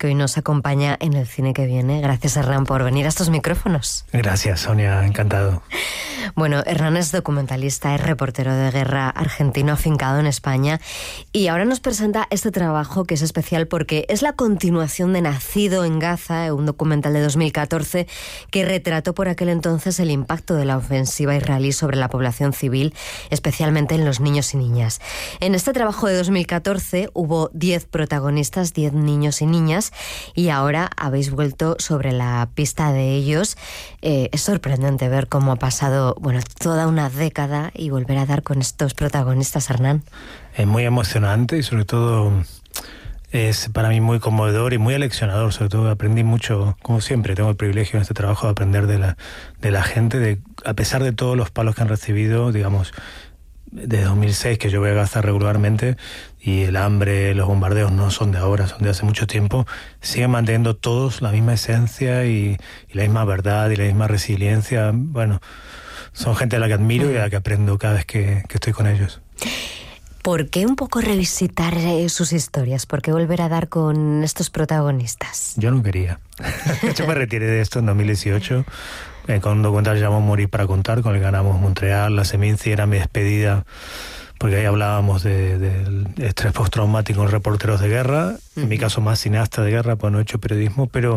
que hoy nos acompaña en El Cine que Viene. Gracias, Hernán, por venir a estos micrófonos. Gracias, Sonia, encantado. Bueno, Hernán es documentalista, es reportero de guerra argentino afincado en España y ahora nos presenta este trabajo que es especial porque es la continuación de Nacido en Gaza, un documental de 2014 que retrató por aquel entonces el impacto de la ofensiva israelí sobre la población civil, especialmente en los niños y niñas. En este trabajo de 2014 hubo 10 protagonistas, 10 niños y niñas, y ahora habéis vuelto sobre la pista de ellos. Es sorprendente ver cómo ha pasado, toda una década y volver a dar con estos protagonistas, Hernán. Es muy emocionante y sobre todo es para mí muy conmovedor y muy aleccionador. Sobre todo aprendí mucho, como siempre, tengo el privilegio en este trabajo de aprender de la gente, a pesar de todos los palos que han recibido, digamos, desde 2006 que yo voy a Gaza regularmente y el hambre, los bombardeos no son de ahora, son de hace mucho tiempo, siguen manteniendo todos la misma esencia y la misma verdad y la misma resiliencia. Bueno, son gente a la que admiro y a la que aprendo cada vez que estoy con ellos. ¿Por qué un poco revisitar sus historias? ¿Por qué volver a dar con estos protagonistas? Yo no quería. Yo me retiré de esto en 2018 con un documental llamado Morir para contar, con el que ganamos Montreal, la Seminci, era mi despedida, porque ahí hablábamos del estrés postraumático en reporteros de guerra, en mi caso más cineasta de guerra, pues no he hecho periodismo, pero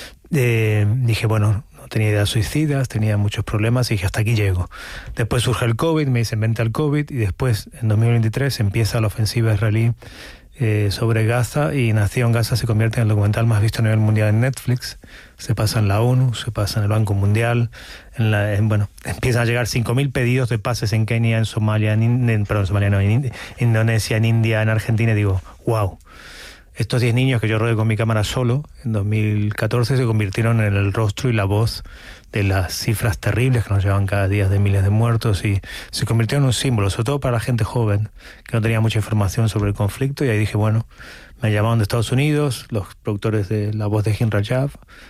dije, no tenía ideas suicidas, tenía muchos problemas y dije, hasta aquí llego. Después surge el COVID, me dicen vente al COVID, y después, en 2023, empieza la ofensiva israelí sobre Gaza, y Nacido en Gaza se convierte en el documental más visto a nivel mundial en Netflix. Se pasa en la ONU, se pasa en el Banco Mundial, empiezan a llegar 5.000 pedidos de pases en Kenia, en Somalia, en Indonesia, en India, en Argentina, y digo, wow. Estos 10 niños que yo rodé con mi cámara solo, en 2014, se convirtieron en el rostro y la voz de las cifras terribles que nos llevan cada día de miles de muertos, y se convirtieron en un símbolo, sobre todo para la gente joven, que no tenía mucha información sobre el conflicto, y ahí dije, me llamaron de Estados Unidos, los productores de La Voz de Jim Rajab,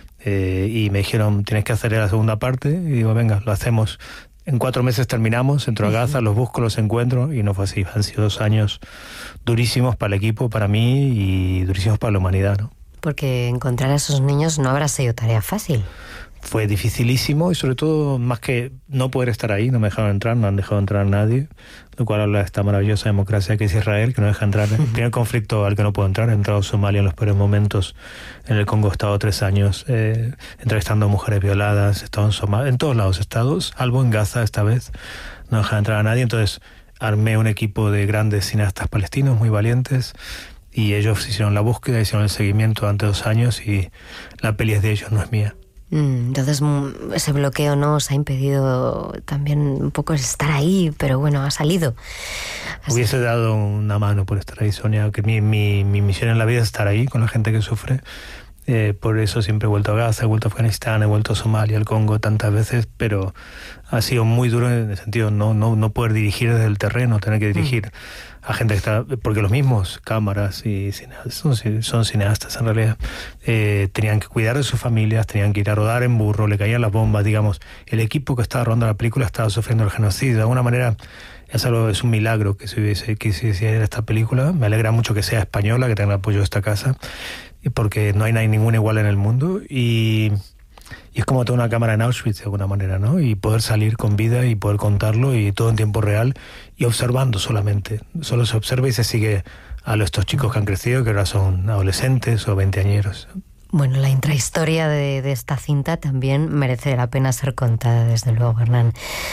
y me dijeron, tienes que hacer la segunda parte, y digo, venga, lo hacemos. En 4 meses terminamos, entro a Gaza, los busco, los encuentro, y no fue así. Han sido 2 años durísimos para el equipo, para mí, y durísimos para la humanidad, ¿no? Porque encontrar a esos niños no habrá sido tarea fácil. Fue dificilísimo, y sobre todo, más que no poder estar ahí, no me dejaron entrar, no han dejado entrar a nadie, lo cual habla de esta maravillosa democracia que es Israel, que no deja entrar. El primer conflicto al que no puedo entrar, he entrado a Somalia en los peores momentos, en el Congo he estado 3 años, entrevistando a mujeres violadas, he estado en Somalia, en todos lados he estado, salvo en Gaza esta vez, no dejan entrar a nadie. Entonces armé un equipo de grandes cineastas palestinos muy valientes, y ellos hicieron la búsqueda, hicieron el seguimiento durante 2 años, y la peli es de ellos, no es mía. Entonces ese bloqueo no os ha impedido también un poco estar ahí, pero ha salido. Hubiese dado una mano por estar ahí, Sonia, que mi misión en la vida es estar ahí con la gente que sufre. Por eso siempre he vuelto a Gaza, he vuelto a Afganistán, he vuelto a Somalia, al Congo tantas veces, pero ha sido muy duro en el sentido no poder dirigir desde el terreno, tener que dirigir a gente que está, porque los mismos cámaras y cineastas, son cineastas en realidad, tenían que cuidar de sus familias, tenían que ir a rodar en burro, le caían las bombas, digamos, el equipo que estaba rodando la película estaba sufriendo el genocidio. De alguna manera es un milagro que se hiciera esta película. Me alegra mucho que sea española, que tenga el apoyo de esta casa, porque no hay ninguna igual en el mundo, y es como toda una cámara en Auschwitz de alguna manera, ¿no? Y poder salir con vida y poder contarlo, y todo en tiempo real, y observando solamente. Solo se observa y se sigue a estos chicos que han crecido, que ahora son adolescentes o veinteañeros. La intrahistoria de esta cinta también merece la pena ser contada, desde luego, Hernán.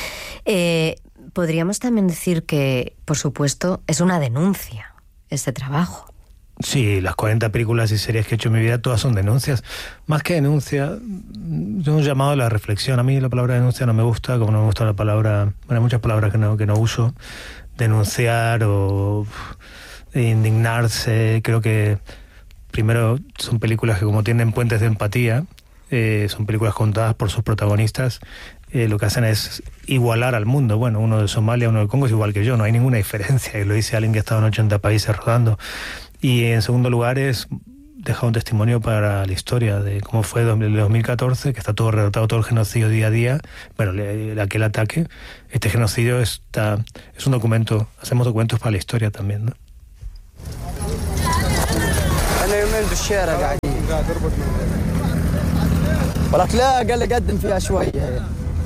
Podríamos también decir que, por supuesto, es una denuncia este trabajo. Sí, las 40 películas y series que he hecho en mi vida, todas son denuncias. Más que denuncia, yo he llamado a la reflexión. A mí la palabra denuncia no me gusta, como no me gusta la palabra... hay muchas palabras que no uso. Denunciar o indignarse. Creo que, primero, son películas que, como tienen puentes de empatía, son películas contadas por sus protagonistas. Lo que hacen es igualar al mundo. Uno de Somalia, uno del Congo es igual que yo, no hay ninguna diferencia. Y lo dice alguien que ha estado en 80 países rodando. Y en segundo lugar deja un testimonio para la historia de cómo fue el 2014, que está todo relatado, todo el genocidio día a día, aquel ataque. Este genocidio es un documento, hacemos documentos para la historia también, ¿no? ولك لا قال لي قدم فيها شويه.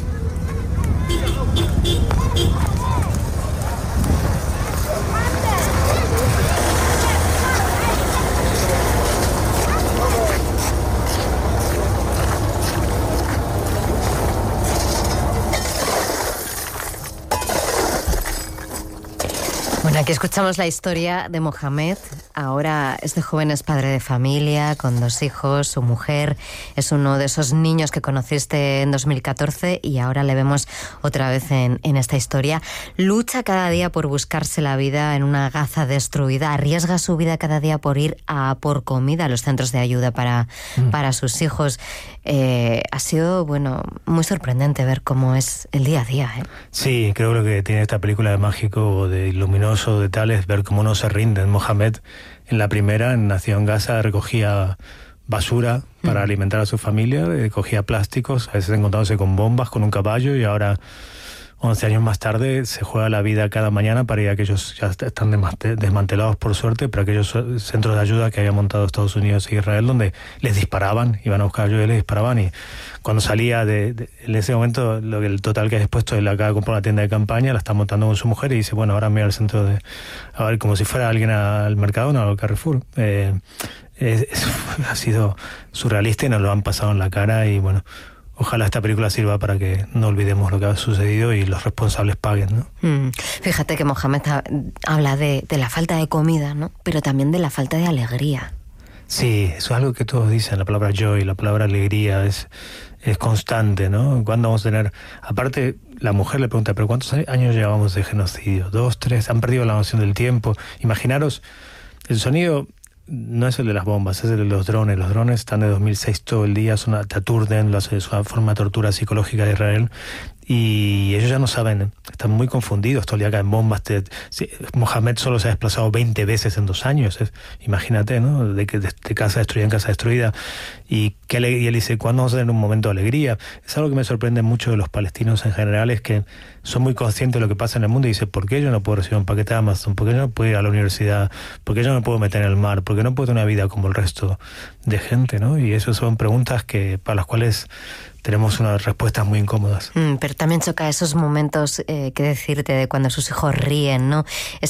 Bueno, aquí escuchamos la historia de Mohamed. Ahora este joven es padre de familia, con 2 hijos, su mujer es uno de esos niños que conociste en 2014 y ahora le vemos otra vez en esta historia. Lucha cada día por buscarse la vida en una Gaza destruida, arriesga su vida cada día por ir a por comida a los centros de ayuda para sus hijos. Ha sido, bueno, muy sorprendente ver cómo es el día a día, ¿eh? Sí, creo que lo que tiene esta película de mágico o de luminoso de tal es ver cómo no se rinden. Mohamed, en la primera, nació en Gaza, recogía basura para alimentar a su familia, cogía plásticos, a veces encontrándose con bombas, con un caballo, y ahora 11 años más tarde se juega la vida cada mañana para ir a aquellos, ya están desmantelados por suerte, pero aquellos centros de ayuda que había montado Estados Unidos e Israel, donde les disparaban, iban a buscar ayuda y les disparaban, y cuando salía en ese momento, el total que ha expuesto, él acaba de comprar una tienda de campaña, la está montando con su mujer y dice, bueno, ahora me voy al centro a ver, como si fuera alguien al Mercadona o al Carrefour. Ha sido surrealista y nos lo han pasado en la cara, y bueno, ojalá esta película sirva para que no olvidemos lo que ha sucedido y los responsables paguen, ¿no? Fíjate que Mohamed habla de la falta de comida, ¿no? Pero también de la falta de alegría. Sí, eso es algo que todos dicen, la palabra joy, la palabra alegría es constante, ¿no? ¿Cuándo vamos a tener...? Aparte, la mujer le pregunta, ¿pero cuántos años llevamos de genocidio? 2, 3, han perdido la noción del tiempo. Imaginaros, el sonido no es el de las bombas, es el de los drones. Los drones están de 2006 todo el día, te aturden, es una forma de tortura psicológica de Israel, y ellos ya no saben, están muy confundidos, todo el día caen bombas. Mohamed solo se ha desplazado 20 veces en 2 años, imagínate, ¿no? De casa destruida en casa destruida, y él dice, ¿cuándo vamos a tener un momento de alegría? Es algo que me sorprende mucho de los palestinos en general, es que son muy conscientes de lo que pasa en el mundo y dicen, ¿por qué yo no puedo recibir un paquete de Amazon? ¿Por qué yo no puedo ir a la universidad? ¿Por qué yo no me puedo meter en el mar? ¿Por qué no puedo tener una vida como el resto de gente, ¿no? Y eso son preguntas para las cuales tenemos unas respuestas muy incómodas. Pero también choca esos momentos, que decirte, de cuando sus hijos ríen, ¿no?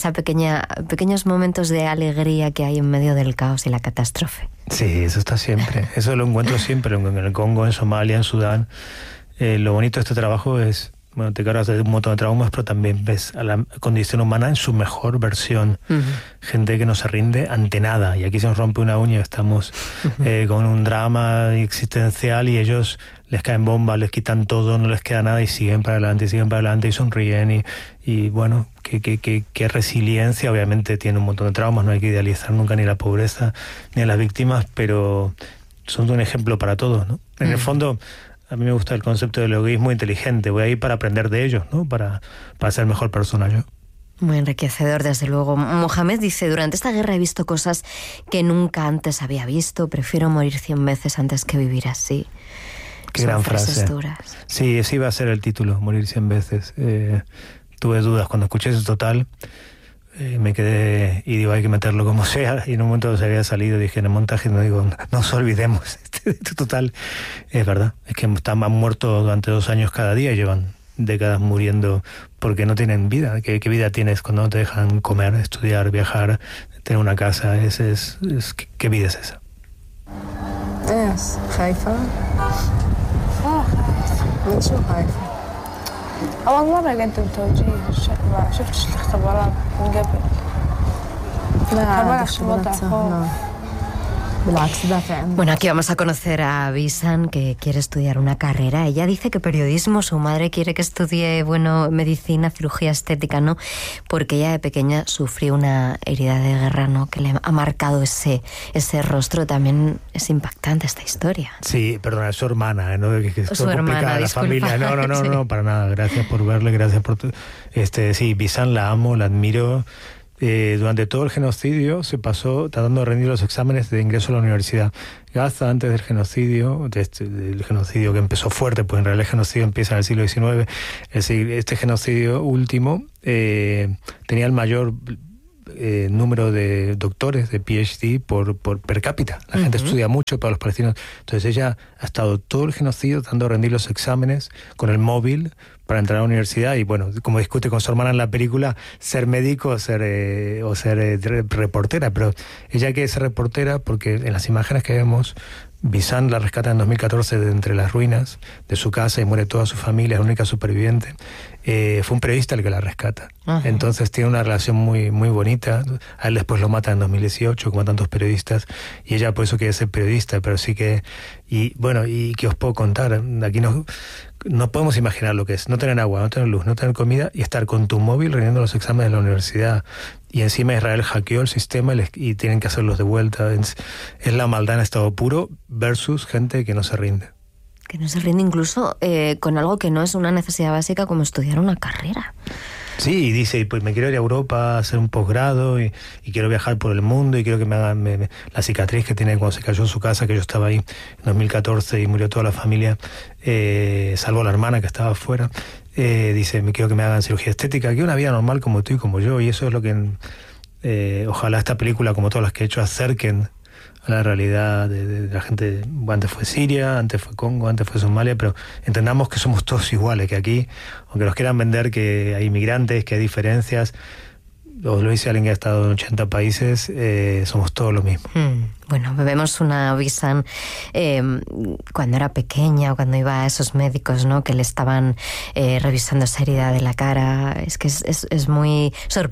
Pequeños momentos de alegría que hay en medio del caos y la catástrofe. Sí, eso está siempre. Eso lo encuentro siempre en el Congo, en Somalia, en Sudán. Lo bonito de este trabajo es, bueno, te cargas de un montón de traumas, pero también ves a la condición humana en su mejor versión. Gente que no se rinde ante nada. Y aquí se nos rompe una uña, estamos con un drama existencial, y ellos les caen bombas, les quitan todo, no les queda nada, y siguen para adelante y sonríen. Y bueno, qué resiliencia. Obviamente tiene un montón de traumas, no hay que idealizar nunca ni la pobreza ni a las víctimas, pero son un ejemplo para todos, ¿no? En el fondo, a mí me gusta el concepto del egoísmo inteligente. Voy ahí para aprender de ellos, ¿no? Para ser mejor persona yo. Muy enriquecedor, desde luego. Mohamed dice, durante esta guerra he visto cosas que nunca antes había visto. Prefiero morir 100 veces antes que vivir así. Qué gran frase. Duras. Sí, ese iba a ser el título, morir 100 veces. Tuve dudas cuando escuché ese total. Me quedé y digo, hay que meterlo como sea, y en un momento se había salido, dije en el montaje, no nos olvidemos, este total es verdad, es que han muerto durante 2 años cada día, y llevan décadas muriendo porque no tienen vida. ¿Qué vida tienes cuando no te dejan comer, estudiar, viajar, tener una casa? ¿Qué vida es esa? Es خايفة من شو خايفة؟ أول مرة أقدم توجيه، ما شفتش الاختبارات من قبل. لا Bueno, aquí vamos a conocer a Bisan, que quiere estudiar una carrera. Ella dice que periodismo, su madre quiere que estudie, medicina, cirugía estética, ¿no? Porque ella de pequeña sufrió una herida de guerra, ¿no? Que le ha marcado ese rostro. También es impactante esta historia. Sí, perdona, es su hermana, ¿no? Que su hermana, la familia. No, para nada. Gracias por verle, gracias por... Sí, Bisan la amo, la admiro. Durante todo el genocidio se pasó tratando de rendir los exámenes de ingreso a la universidad. Gaza, antes del genocidio, del genocidio que empezó fuerte, pues en realidad el genocidio empieza en el siglo XIX, es decir, este genocidio último tenía el mayor número de doctores de PhD por per cápita. La gente estudia mucho para los palestinos. Entonces ella ha estado todo el genocidio tratando de rendir los exámenes con el móvil para entrar a la universidad, y bueno, como discute con su hermana en la película, ser médico o ser reportera, pero ella quiere ser reportera porque en las imágenes que vemos, Bisan la rescata en 2014 de entre las ruinas de su casa y muere toda su familia, es la única superviviente. Fue un periodista el que la rescata. Ajá. Entonces tiene una relación muy, muy bonita. A él después lo mata en 2018, como a tantos periodistas, y ella por eso quiere ser periodista, pero sí que... Y bueno, ¿y qué os puedo contar? Aquí no podemos imaginar lo que es no tener agua, no tener luz, no tener comida y estar con tu móvil rindiendo los exámenes de la universidad. Y encima Israel hackeó el sistema y tienen que hacerlos de vuelta. Es la maldad en estado puro versus gente que no se rinde. Que no se rinde incluso con algo que no es una necesidad básica como estudiar una carrera. Sí, y dice, pues me quiero ir a Europa a hacer un posgrado y quiero viajar por el mundo y quiero que me hagan la cicatriz que tiene cuando se cayó en su casa, que yo estaba ahí en 2014 y murió toda la familia, salvo la hermana que estaba afuera. Dice, me quiero que me hagan cirugía estética, que una vida normal como tú y como yo, y eso es lo que ojalá esta película, como todas las que he hecho, acerquen a la realidad de la gente. Antes fue Siria, antes fue Congo, antes fue Somalia, pero entendamos que somos todos iguales, que aquí, aunque nos quieran vender que hay inmigrantes, que hay diferencias, os lo dice alguien que ha estado en 80 países, somos todos lo mismo. Bueno, vemos una Bisan cuando era pequeña, cuando iba a esos médicos, ¿no?, que le estaban revisando esa herida de la cara. Es que es muy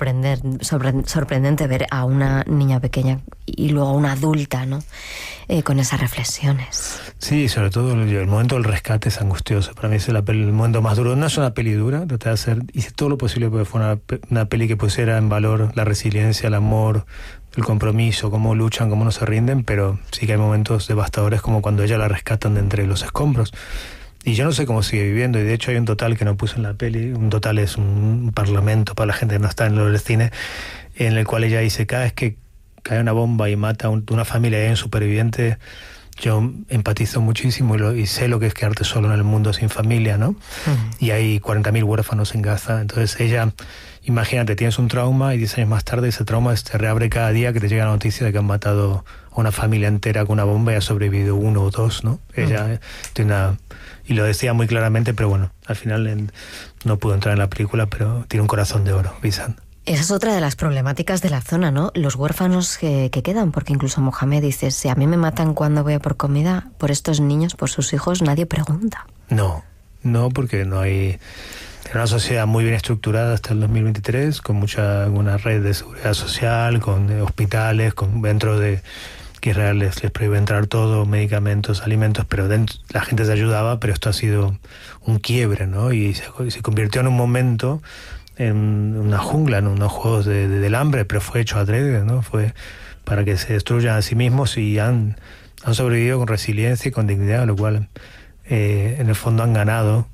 sorprendente ver a una niña pequeña y luego a una adulta, ¿no?, con esas reflexiones. Sí, sobre todo el momento del rescate es angustioso. Para mí es el momento más duro. No es una peli dura, traté de hacer, hice todo lo posible porque fue una peli que pusiera en valor la resiliencia, el amor, el compromiso, cómo luchan, cómo no se rinden, pero sí que hay momentos devastadores como cuando ella la rescatan de entre los escombros. Y yo no sé cómo sigue viviendo, y de hecho hay un total que no puse en la peli. Un total es un parlamento para la gente que no está en lo del cine, en el cual ella dice, cada vez que cae una bomba y mata a una familia y hay un superviviente, yo empatizo muchísimo y sé lo que es quedarte solo en el mundo sin familia, ¿no? Y hay 40.000 huérfanos en Gaza. Entonces ella, imagínate, tienes un trauma y 10 años más tarde ese trauma se reabre cada día que te llega la noticia de que han matado a una familia entera con una bomba y ha sobrevivido uno o dos, ¿no? Ella tiene y lo decía muy claramente, pero bueno, al final no pudo entrar en la película, pero tiene un corazón de oro, Bisan. Esa es otra de las problemáticas de la zona, ¿no? Los huérfanos que quedan, porque incluso Mohamed dice, si a mí me matan cuando voy a por comida, por estos niños, por sus hijos, nadie pregunta. No, porque no hay... Era una sociedad muy bien estructurada hasta el 2023, con una red de seguridad social, con hospitales, dentro de que Israel les prohíbe entrar todo, medicamentos, alimentos, pero la gente se ayudaba, pero esto ha sido un quiebre, ¿no? Y se convirtió en un momento en una jungla, en unos juegos del hambre, pero fue hecho adrede, ¿no? Fue para que se destruyan a sí mismos y han sobrevivido con resiliencia y con dignidad, lo cual en el fondo han ganado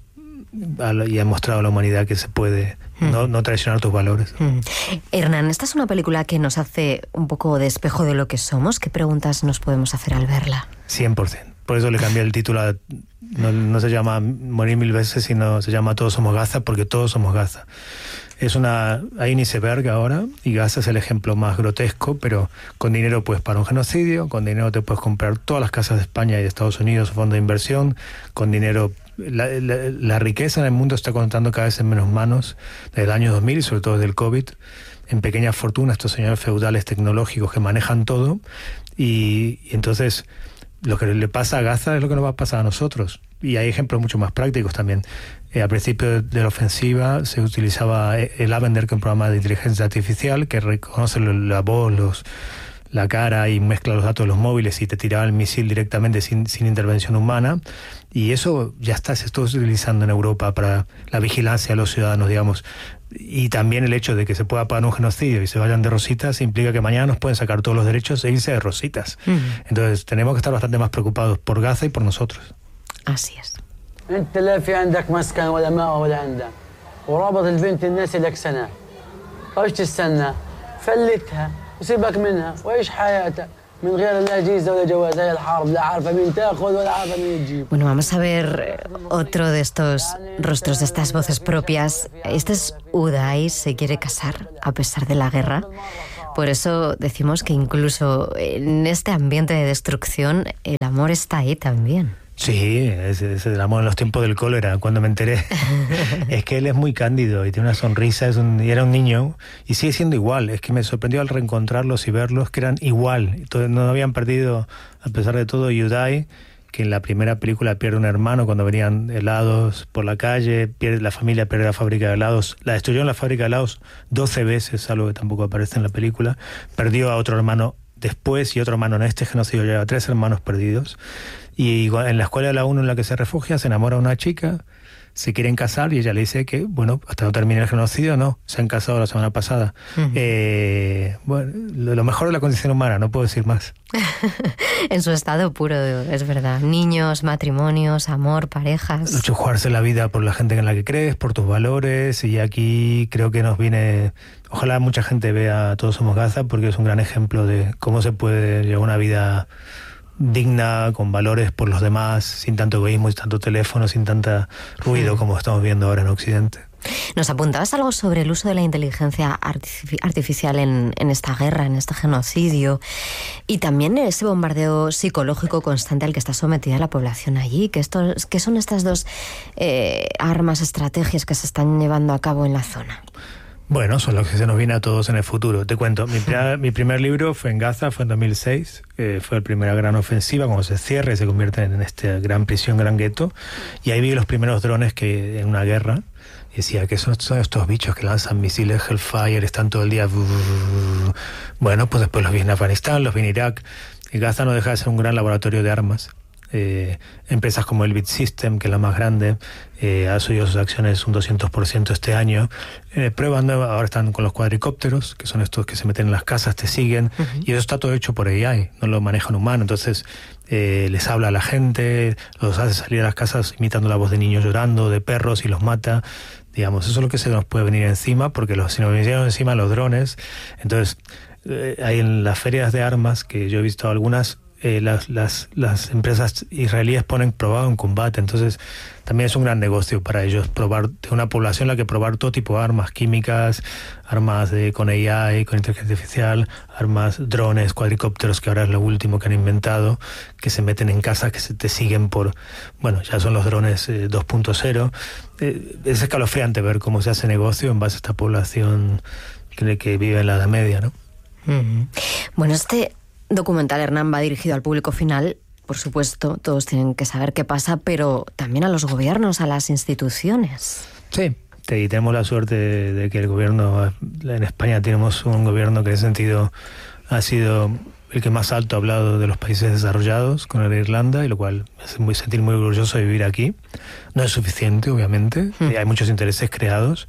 y han mostrado a la humanidad que se puede no traicionar tus valores. Hernán, esta es una película que nos hace un poco de espejo de lo que somos. ¿Qué preguntas nos podemos hacer al verla? 100%. Por eso le cambié el título no se llama Morir 1000 veces, sino se llama Todos somos Gaza, porque todos somos Gaza. Hay un iceberg ahora, y Gaza es el ejemplo más grotesco, pero con dinero puedes parar un genocidio, con dinero te puedes comprar todas las casas de España y de Estados Unidos, fondo de inversión, con dinero... La riqueza en el mundo está contando cada vez en menos manos desde el año 2000 y sobre todo desde el COVID, en pequeñas fortunas, estos señores feudales tecnológicos que manejan todo, y entonces lo que le pasa a Gaza es lo que nos va a pasar a nosotros. Y hay ejemplos mucho más prácticos también. Al principio de la ofensiva se utilizaba el Lavender, que es un programa de inteligencia artificial que reconoce la voz, la cara y mezcla los datos de los móviles y te tiraba el misil directamente sin intervención humana. Y eso ya se está utilizando en Europa para la vigilancia de los ciudadanos, digamos. Y también el hecho de que se pueda pagar un genocidio y se vayan de rositas implica que mañana nos pueden sacar todos los derechos e irse de rositas. Entonces tenemos que estar bastante más preocupados por Gaza y por nosotros. Así es. انت لا في عندك مسكن ولا ماء ولا عندك ورابط البنت الناس لك سنه ايش تستنى فلتها وسيبك منها وعيش حياتك من غير لا جيزة ولا جواز هي الحرب لا عارفة مين تاخذ ولا عارفة مين تجيب. Bueno, vamos a ver otro de estos rostros, de estas voces propias. Este es Uday, se quiere casar a pesar de la guerra. Por eso decimos que incluso en este ambiente de destrucción el amor está ahí también. Sí, es el amor en los tiempos del cólera, cuando me enteré. Es que él es muy cándido y tiene una sonrisa, y era un niño y sigue siendo igual. Es que me sorprendió al reencontrarlos y verlos que eran igual. Entonces, no habían perdido, a pesar de todo, Uday, que en la primera película pierde un hermano cuando venían helados por la calle, la familia pierde la fábrica de helados, la destruyó en la fábrica de helados 12 veces, algo que tampoco aparece en la película. Perdió a otro hermano después y otro hermano en este genocidio, lleva 3 hermanos perdidos. Y en la escuela de la ONU en la que se refugia se enamora de una chica, se quieren casar y ella le dice que, bueno, hasta no termine el genocidio, no, se han casado la semana pasada. Bueno, lo mejor de la condición humana, no puedo decir más. En su estado puro, es verdad. Niños, matrimonios, amor, parejas. Mucho jugarse la vida por la gente en la que crees, por tus valores, y aquí creo que nos viene... Ojalá mucha gente vea Todos Somos Gaza, porque es un gran ejemplo de cómo se puede llevar una vida digna, con valores por los demás, sin tanto egoísmo, sin tanto teléfono, sin tanta ruido como estamos viendo ahora en Occidente. Nos apuntabas algo sobre el uso de la inteligencia artificial en esta guerra, en este genocidio, y también ese bombardeo psicológico constante al que está sometida la población allí. ¿Qué son estas dos armas, estrategias que se están llevando a cabo en la zona? Bueno, son los que se nos viene a todos en el futuro. Te cuento, mi primer libro fue en Gaza, fue en 2006, fue la primera gran ofensiva, cuando se cierra y se convierte en esta gran prisión, gran gueto, y ahí vi los primeros drones que en una guerra, y decía que son estos bichos que lanzan misiles Hellfire, están todo el día... Bueno, pues después los vi en Afganistán, los vi en Irak, y Gaza no deja de ser un gran laboratorio de armas. Empresas como Elbit System, que es la más grande, ha subido sus acciones un 200% este año. Pruebas ahora están con los cuadricópteros, que son estos que se meten en las casas, te siguen, y eso está todo hecho por AI, no lo manejan humano. Entonces les habla a la gente, los hace salir a las casas imitando la voz de niños llorando, de perros, y los mata. Digamos, eso es lo que se nos puede venir encima, porque si nos vinieron encima los drones. Entonces hay en las ferias de armas, que yo he visto algunas, las empresas israelíes ponen probado en combate. Entonces también es un gran negocio para ellos probar, de una población en la que probar todo tipo de armas químicas, armas con AI, con inteligencia artificial, armas, drones, cuadricópteros, que ahora es lo último que han inventado, que se meten en casas, que se te siguen por... Bueno, ya son los drones 2.0. Es escalofriante ver cómo se hace negocio en base a esta población que vive en la Edad Media, ¿no? Bueno, este documental, Hernán, va dirigido al público final, por supuesto, todos tienen que saber qué pasa, pero también a los gobiernos, a las instituciones. Sí, y tenemos la suerte de que el gobierno, en España tenemos un gobierno que en ese sentido ha sido el que más alto ha hablado de los países desarrollados, con el de Irlanda, y lo cual me hace sentir muy orgulloso de vivir aquí. No es suficiente, obviamente, hay muchos intereses creados.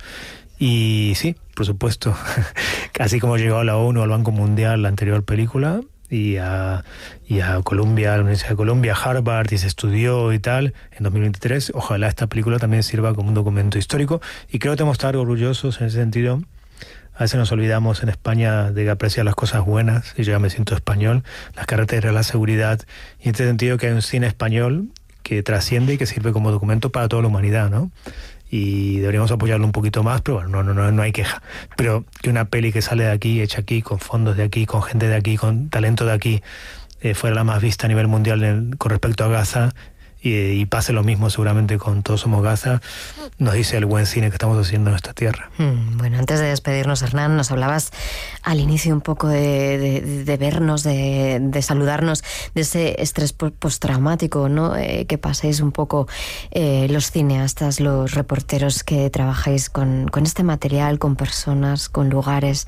Y sí, por supuesto, así como llegó a la ONU, al Banco Mundial, la anterior película, y a Columbia, a la Universidad de Columbia, Harvard, y se estudió y tal, en 2023, ojalá esta película también sirva como un documento histórico, y creo que tenemos que estar orgullosos en ese sentido. A veces nos olvidamos en España de apreciar las cosas buenas, y yo ya me siento español, las carreteras, la seguridad, y en este sentido que hay un cine español que trasciende y que sirve como documento para toda la humanidad, ¿no? Y deberíamos apoyarlo un poquito más, pero bueno, no hay queja. Pero que una peli que sale de aquí, hecha aquí, con fondos de aquí, con gente de aquí, con talento de aquí, fuera la más vista a nivel mundial con respecto a Gaza, y pase lo mismo seguramente con Todos Somos Gaza, nos dice el buen cine que estamos haciendo en esta tierra. Bueno, antes de despedirnos, Hernán, nos hablabas al inicio un poco de vernos, de saludarnos, de ese estrés postraumático, ¿no? Que paséis un poco los cineastas, los reporteros que trabajáis con este material, con personas, con lugares.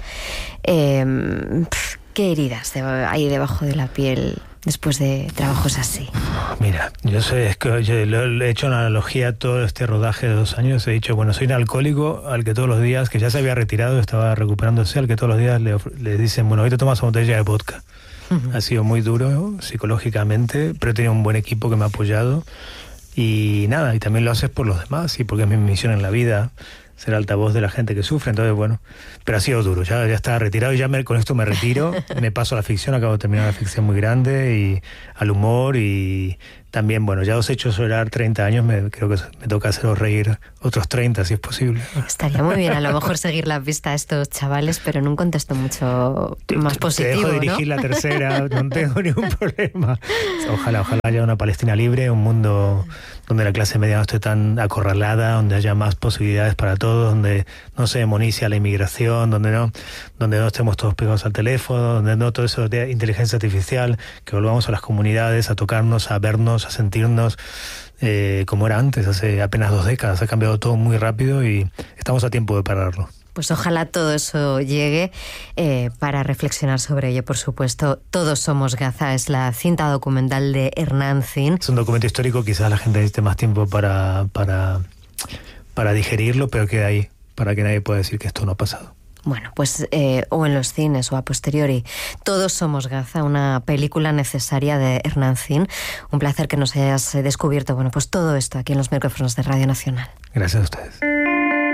¿Qué heridas hay debajo de la piel después de trabajos así? Mira, yo he hecho una analogía a todo este rodaje de 2 años. He dicho, bueno, soy un alcohólico al que todos los días, que ya se había retirado, estaba recuperándose, al que todos los días le dicen, bueno, hoy te tomas una botella de vodka. Ha sido muy duro psicológicamente, pero he tenido un buen equipo que me ha apoyado. Y nada, y también lo haces por los demás, y porque es mi misión en la vida, ser altavoz de la gente que sufre. Entonces, bueno, pero ha sido duro, ya estaba retirado y ya con esto me retiro, me paso a la ficción, acabo de terminar una ficción muy grande y al humor y también, bueno, ya os he hecho llorar 30 años, creo que me toca haceros reír otros 30 si es posible. Estaría muy bien a lo mejor seguir la pista a estos chavales, pero en un contexto mucho más positivo, te dejo dirigir, ¿no? La tercera, no tengo ningún problema. Ojalá haya una Palestina libre, un mundo donde la clase media no esté tan acorralada, donde haya más posibilidades para todos, donde no se demonice a la inmigración, donde no estemos todos pegados al teléfono, donde no todo eso de inteligencia artificial, que volvamos a las comunidades, a tocarnos, a vernos, a sentirnos como era antes, hace apenas 2 décadas. Ha cambiado todo muy rápido y estamos a tiempo de pararlo. Pues ojalá todo eso llegue para reflexionar sobre ello, por supuesto. Todos somos Gaza, es la cinta documental de Hernán Zin. Es un documento histórico, quizás la gente necesite más tiempo para digerirlo, pero queda ahí, para que nadie pueda decir que esto no ha pasado. Bueno, pues o en los cines o a posteriori. Todos somos Gaza, una película necesaria de Hernán Zin. Un placer que nos hayas descubierto, bueno, pues todo esto aquí en los micrófonos de Radio Nacional. Gracias a ustedes.